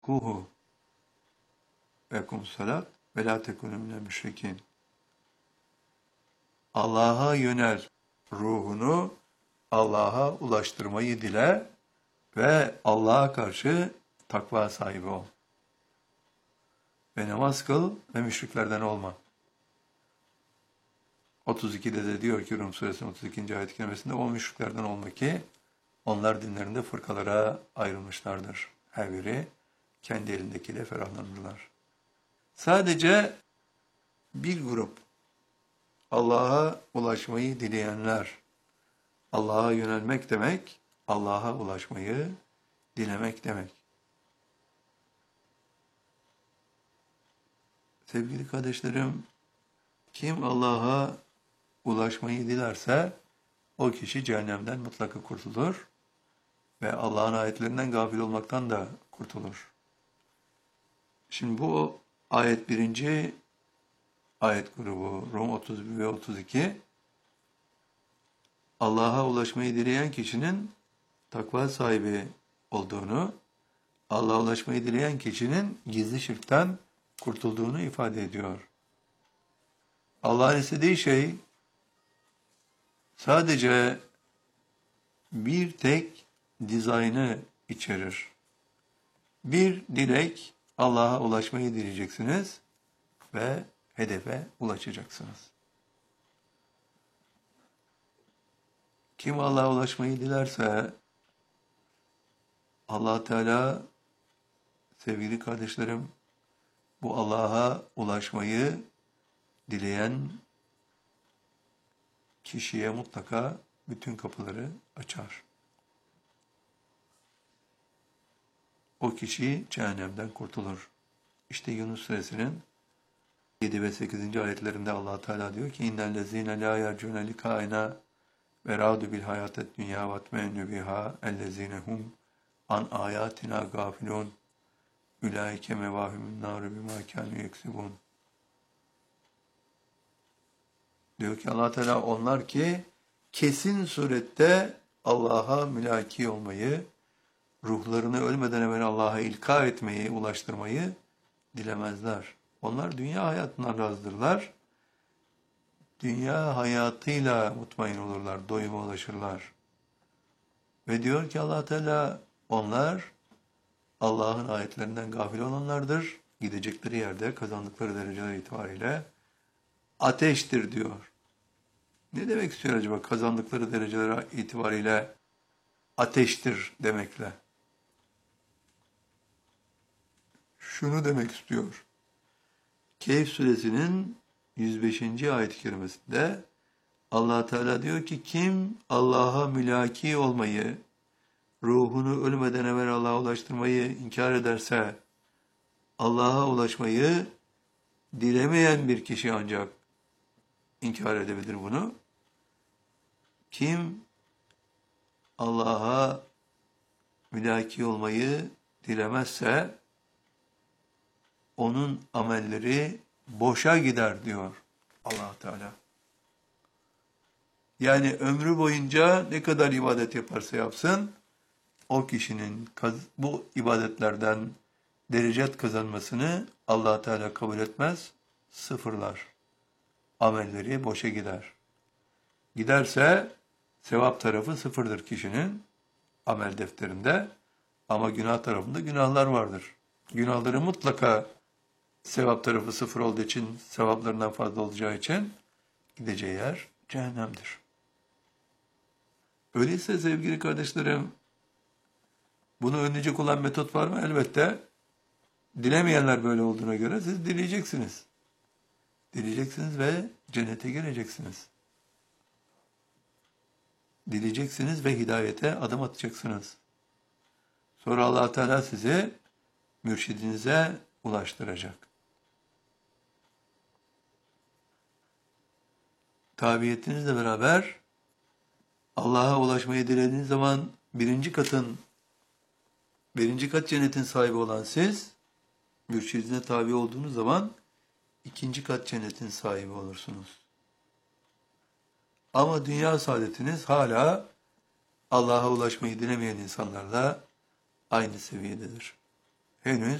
Kuhu ve kum salat ve la tekunu minel müşrikin. Allah'a yönel, ruhunu Allah'a ulaştırmayı dile ve Allah'a karşı takva sahibi ol. Ve namaz kıl ve müşriklerden olma. 32'de de diyor ki Rum suresinin 32. ayet-i kerimesinde o müşriklerden olma ki onlar dinlerinde fırkalara ayrılmışlardır. Her biri kendi elindekiyle ferahlanırlar. Sadece bir grup Allah'a ulaşmayı dileyenler, Allah'a yönelmek demek, Allah'a ulaşmayı dilemek demek. Sevgili kardeşlerim, kim Allah'a ulaşmayı dilerse o kişi cehennemden mutlaka kurtulur ve Allah'ın ayetlerinden gafil olmaktan da kurtulur. Şimdi bu ayet birinci ayet grubu Rum 31 ve 32 Allah'a ulaşmayı dileyen kişinin takva sahibi olduğunu, Allah'a ulaşmayı dileyen kişinin gizli şirkten kurtulduğunu ifade ediyor. Allah'ın istediği şey sadece bir tek dizaynı içerir. Bir dilek, Allah'a ulaşmayı dileyeceksiniz ve hedefe ulaşacaksınız. Kim Allah'a ulaşmayı dilerse Allah Teala, sevgili kardeşlerim, bu Allah'a ulaşmayı dileyen kişiye mutlaka bütün kapıları açar. O kişi cehennemden kurtulur. İşte Yunus suresinin 7 ve 8. ayetlerinde Allah Teala diyor ki innellezîne lâ yercûne likâina ve râdu bil hayâted dünyâ ve tmennu bihâ ellezîne hum an âyâtina gâfilûn ulaike mevâhimun nâru bimâ kânû yeksibûn. Diyor ki Allah Teala onlar ki kesin surette Allah'a mülaki olmayı, ruhlarını ölmeden evvel Allah'a ilka etmeyi, ulaştırmayı dilemezler. Onlar dünya hayatından razdırlar. Dünya hayatıyla mutmain olurlar, doyuma ulaşırlar. Ve diyor ki Allah Teala onlar Allah'ın ayetlerinden gafil olanlardır. Gidecekleri yerde kazandıkları dereceler itibariyle ateştir diyor. Ne demek istiyor acaba kazandıkları dereceler itibariyle ateştir demekle? Şunu demek istiyor. Kehf suresinin 105. ayet-i kerimesinde Allah Teala diyor ki kim Allah'a mülaki olmayı, ruhunu ölmeden evvel Allah'a ulaştırmayı inkar ederse Allah'a ulaşmayı dilemeyen bir kişi ancak inkar edebilir bunu. Kim Allah'a mülaki olmayı dilemezse onun amelleri boşa gider diyor Allah Teala. Yani ömrü boyunca ne kadar ibadet yaparsa yapsın, o kişinin bu ibadetlerden derecet kazanmasını Allah Teala kabul etmez, sıfırlar. Amelleri boşa gider. Giderse sevap tarafı sıfırdır kişinin amel defterinde ama günah tarafında günahlar vardır. Günahları mutlaka sevap tarafı sıfır olduğu için, sevaplarından fazla olacağı için gideceği yer cehennemdir. Öyleyse sevgili kardeşlerim, bunu önleyecek olan metot var mı? Elbette. Dilemeyenler böyle olduğuna göre siz dileyeceksiniz. Dileyeceksiniz ve cennete gireceksiniz. Dileyeceksiniz ve hidayete adım atacaksınız. Sonra Allah Teala sizi mürşidinize ulaştıracak. Tabiyetinizle beraber Allah'a ulaşmayı dilediğiniz zaman birinci kat cennetin sahibi olan siz, mürşidine tabi olduğunuz zaman ikinci kat cennetin sahibi olursunuz. Ama dünya saadetiniz hala Allah'a ulaşmayı dilemeyen insanlarla aynı seviyededir. henüz